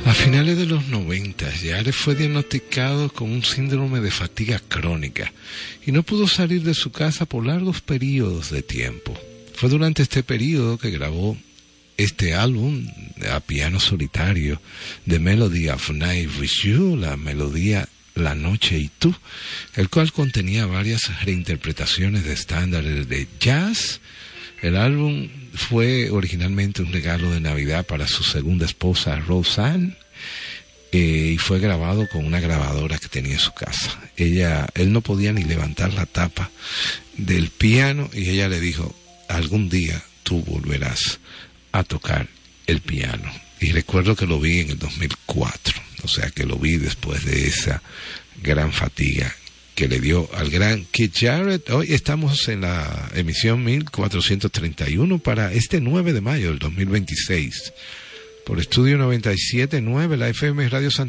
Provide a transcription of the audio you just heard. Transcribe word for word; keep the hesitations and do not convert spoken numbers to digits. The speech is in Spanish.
A finales de los noventa, Jared fue diagnosticado con un síndrome de fatiga crónica y no pudo salir de su casa por largos periodos de tiempo. Fue durante este periodo que grabó este álbum a piano solitario, The Melody of Night with You, la melodía La Noche y Tú, el cual contenía varias reinterpretaciones de estándares de jazz. El álbum fue originalmente un regalo de Navidad para su segunda esposa, Roseanne, eh, y fue grabado con una grabadora que tenía en su casa. Ella, él no podía ni levantar la tapa del piano y ella le dijo, algún día tú volverás a tocar el piano. Y recuerdo que lo vi en el dos mil cuatro, o sea que lo vi después de esa gran fatiga que le dio al gran Keith Jarrett. Hoy estamos en la emisión mil cuatrocientos treinta y uno para este nueve de mayo del dos mil veintiséis, por Estudio noventa y siete punto nueve, la F M Radio Santander.